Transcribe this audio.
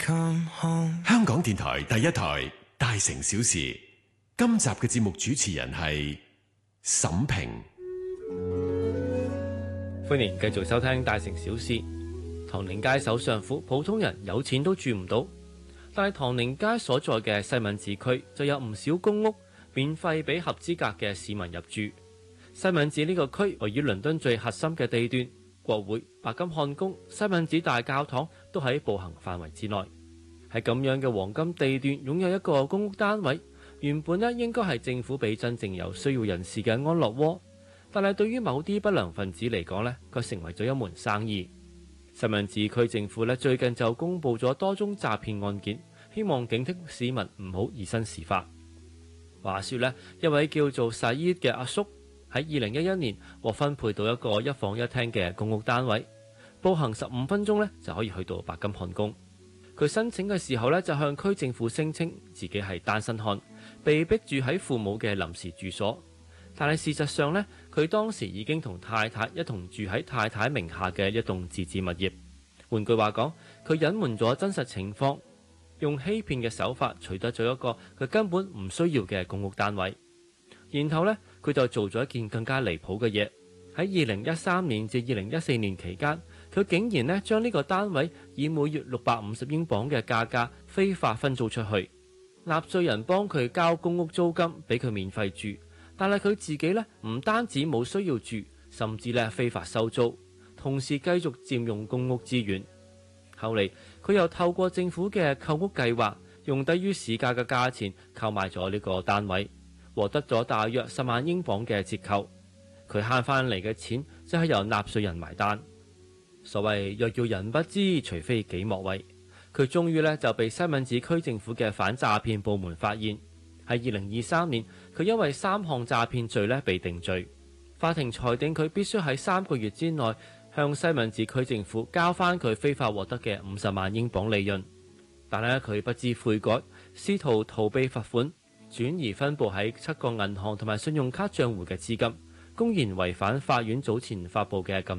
香港電台第一台大城小事，今集嘅節目主持人係沈平。 歡迎繼續收聽大城小事。唐寧街首相府，普通人有錢都住唔到，但係唐寧街所在嘅西敏寺區就有唔少公屋免費俾合資格嘅市民入住。西敏寺呢個區位於倫敦最核心嘅地段，國會、白金漢宮、西敏寺大教堂都喺步行範圍之內。喺咁樣嘅黃金地段擁有一個公屋單位，原本應該係政府俾真正有需要人士嘅安樂窩，但係對於某啲不良分子嚟講呢，佢成為咗一門生意。西敏寺區政府最近就公布咗多宗詐騙案件，希望警惕市民唔好以身試法。話說一位叫做薩伊嘅阿叔喺2011年獲分配到一個一房一廳嘅公屋單位，步行15分鐘就可以去到白金漢宮。佢申請嘅時候就向區政府聲稱自己係單身漢，被逼住喺父母嘅臨時住所。但係事實上佢當時已經同太太一同住喺太太名下嘅一棟自置物業。換句話講，佢隱瞞咗真實情況，用欺騙嘅手法取得咗一個佢根本唔需要嘅公屋單位。然後佢就做咗一件更加離譜嘅嘢。喺2013年至2014年期間，佢竟然將呢個單位以每月650英鎊嘅價格非法分租出去，納稅人幫佢交公屋租金俾佢免費住，但係佢自己唔單止冇需要住，甚至非法收租，同時繼續佔用公屋資源。後嚟佢又透過政府嘅購屋計劃，用低於市價嘅價錢購買咗呢個單位，獲得咗大約10萬英鎊嘅折扣。佢慳翻嚟嘅錢就係由納稅人埋單。所謂若要人不知，除非己莫為。佢終於就被西敏寺區政府嘅反詐騙部門發現。喺2023年，佢因為3項詐騙罪被定罪。法庭裁定佢必須喺3個月之內向西敏寺區政府交翻佢非法獲得嘅50萬英鎊利潤。但係佢不知悔改，試圖逃避罰款，轉移分佈喺7個銀行同埋信用卡賬戶嘅資金，公然違反法院早前發布嘅禁